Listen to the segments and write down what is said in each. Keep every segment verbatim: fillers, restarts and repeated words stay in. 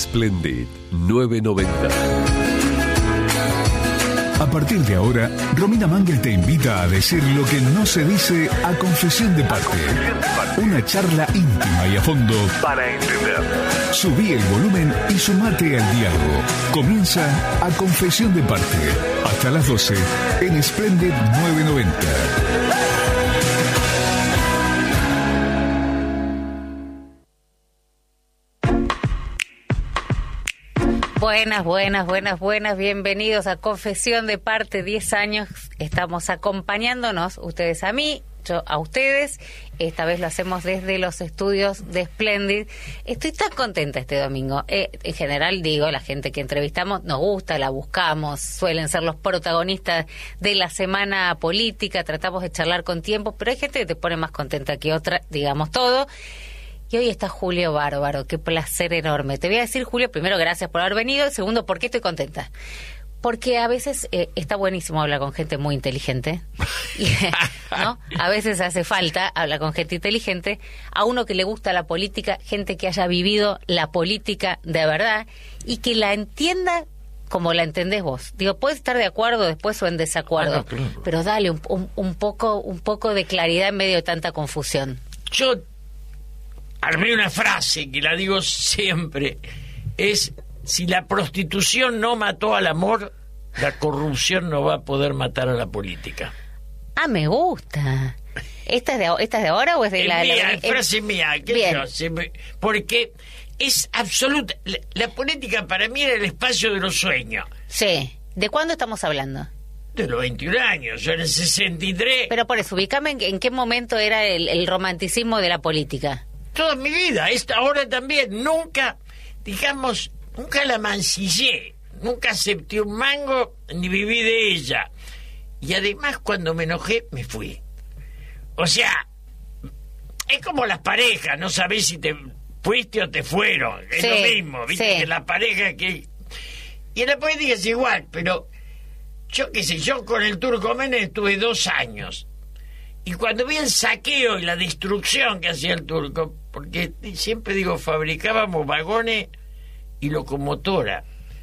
Splendid nueve noventa. A partir de ahora, Romina Mangel te invita a decir lo que no se dice a confesión de parte. Una charla íntima y a fondo para entender. Subí el volumen y sumate al diálogo. Comienza a confesión de parte. Hasta las doce en Splendid nueve noventa. Buenas, buenas, buenas, buenas. Bienvenidos a Confesión de Parte. diez años estamos acompañándonos, ustedes a mí, yo a ustedes. Esta vez lo hacemos desde los estudios de Splendid. Estoy tan contenta este domingo. Eh, en general, digo, la gente que entrevistamos nos gusta, la buscamos, suelen ser los protagonistas de la semana política, tratamos de charlar con tiempo, pero hay gente que te pone más contenta que otra, digamos todo. Y hoy está Julio Bárbaro, qué placer enorme. Te voy a decir, Julio, primero, gracias por haber venido. Segundo, ¿por qué estoy contenta? Porque a veces eh, está buenísimo hablar con gente muy inteligente, ¿no? A veces hace falta hablar con gente inteligente, a uno que le gusta la política, gente que haya vivido la política de verdad y que la entienda como la entendés vos. Digo, puedes estar de acuerdo después o en desacuerdo, ah, no, claro. Pero dale un, un, un poco, un poco de claridad en medio de tanta confusión. Yo armé una frase que la digo siempre, es: si la prostitución no mató al amor, la corrupción no va a poder matar a la política. Ah, me gusta. ¿Esta es de, esta es de ahora o es de es la... mía, la, es frase mía. Que yo, se me, porque es absoluta. La, la política para mí era el espacio de los sueños. Sí. ¿De cuándo estamos hablando? De los veintiún años, yo en el sesenta y tres. Pero por eso, ubícame en, en qué momento era el, el romanticismo de la política. Toda mi vida, esta ahora también, nunca, digamos, nunca la mancillé, nunca acepté un mango ni viví de ella. Y además cuando me enojé, me fui. O sea, es como las parejas, no sabés si te fuiste o te fueron, es sí, lo mismo, viste, sí. Que la pareja que... Y en la política es igual, pero yo qué sé, yo con el Turco Menem estuve dos años. Y cuando vi el saqueo y la destrucción que hacía el Turco, porque siempre digo, fabricábamos vagones y locomotora,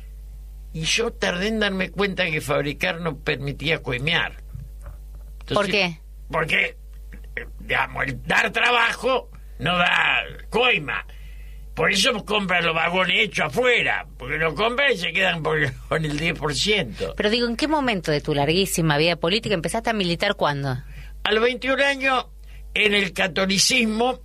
y yo tardé en darme cuenta que fabricar no permitía coimear. Entonces, ¿por qué? Porque, digamos, el dar trabajo no da coima. Por eso compran los vagones hechos afuera, porque los compran y se quedan por, con el diez por ciento. Pero digo, ¿en qué momento de tu larguísima vida política empezaste a militar cuándo? A los veintiún años, en el catolicismo,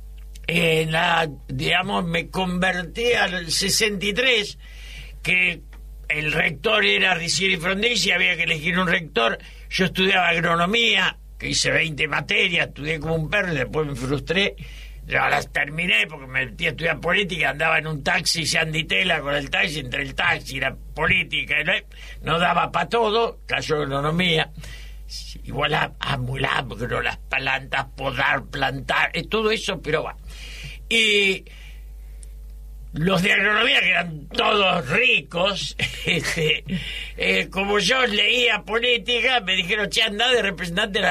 en la, digamos, me convertí al sesenta y tres, que el rector era Ricieri Frondizi, había que elegir un rector. Yo estudiaba agronomía, que hice veinte materias, estudié como un perro y después me frustré. Yo las terminé porque me metí a estudiar política, andaba en un taxi Sanditela con el taxi, entre el taxi y la política, no daba para todo, cayó agronomía. Igual a, amo el agro, las plantas, podar, plantar, eh, todo eso, pero va. Y los de agronomía, que eran todos ricos, este, eh, como yo leía política, me dijeron, che, andá de representante de la